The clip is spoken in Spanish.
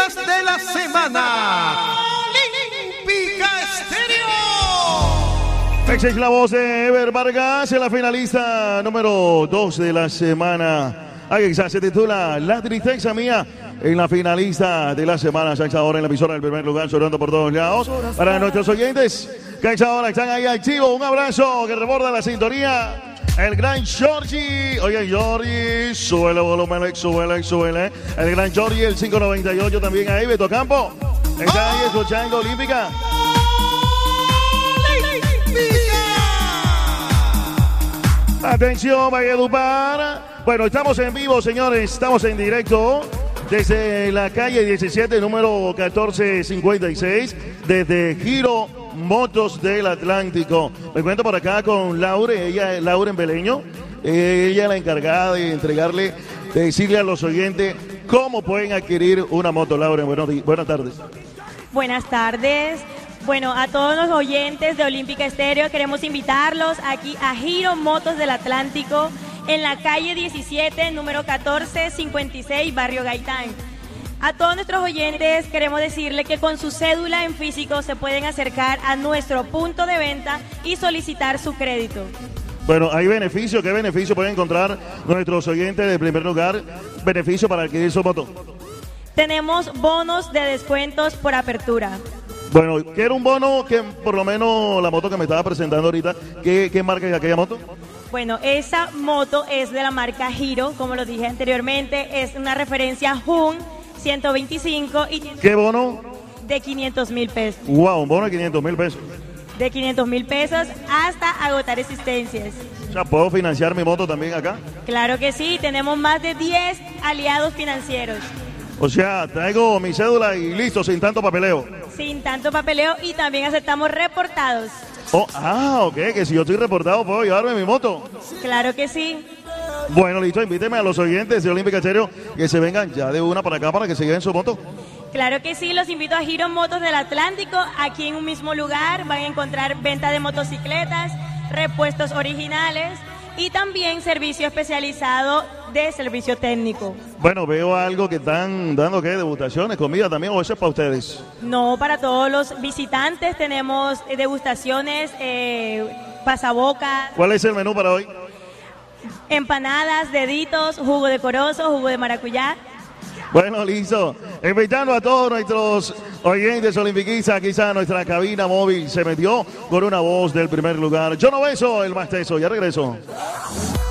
finalistas de la semana. Olímpica Estéreo. Esa es la voz de Ever Vargas, la finalista número 2 de la semana. Ahí se titula La Tristeza Mía. En la finalista de la semana, ya ahora en la emisora del primer lugar, sonando por todos lados. Para nuestros oyentes que ahora están ahí activos, un abrazo que reborda la sintonía. El gran Georgie. Oye, Georgie, súbele volumen, súbele. El gran Georgie, el 598 también ahí, Beto Campo. Está ahí escuchando Olímpica. Atención, Valledupar. Bueno, estamos en vivo, señores. Estamos en directo desde la calle 17, número 1456, desde Giro Motos del Atlántico. Me encuentro por acá con Laure, ella es Lauren Beleño. Ella es la encargada de entregarle, de decirle a los oyentes cómo pueden adquirir una moto. Lauren, buenas tardes. Buenas tardes. Bueno, a todos los oyentes de Olímpica Estéreo queremos invitarlos aquí a Giro Motos del Atlántico en la calle 17, número 1456, Barrio Gaitán. A todos nuestros oyentes queremos decirle que con su cédula en físico se pueden acercar a nuestro punto de venta y solicitar su crédito. Bueno, hay beneficio. ¿Qué beneficio pueden encontrar nuestros oyentes de primer lugar? Beneficio para adquirir su moto. Tenemos bonos de descuentos por apertura. Bueno, quiero un bono que por lo menos la moto que me estaba presentando ahorita, ¿qué marca es aquella moto? Bueno, esa moto es de la marca Giro, como lo dije anteriormente, es una referencia Hun 125 y ¿qué bono? De 500,000 pesos. Wow, un bono de 500,000 pesos. De 500,000 pesos hasta agotar existencias. O sea, ¿puedo financiar mi moto también acá? Claro que sí, tenemos más de 10 aliados financieros. O sea, traigo mi cédula y listo, sin tanto papeleo. Sin tanto papeleo y también aceptamos reportados. Ok, que si yo estoy reportado puedo llevarme mi moto. Claro que sí. Bueno, listo, invíteme a los oyentes de Olímpica Estéreo que se vengan ya de una para acá para que se lleven su moto. Claro que sí, los invito a Giro Motos del Atlántico. Aquí en un mismo lugar van a encontrar venta de motocicletas, repuestos originales y también servicio especializado de servicio técnico. Bueno, veo algo que están dando, ¿qué? Degustaciones, comida también, o eso es para ustedes. No, para todos los visitantes tenemos degustaciones, pasabocas. ¿Cuál es el menú para hoy? Empanadas, deditos, jugo de corozo, jugo de maracuyá. Bueno, listo. Invitando a todos nuestros oyentes olimpiquistas, quizá nuestra cabina móvil se metió con una voz del primer lugar. Yo no beso, el más teso. Ya regreso.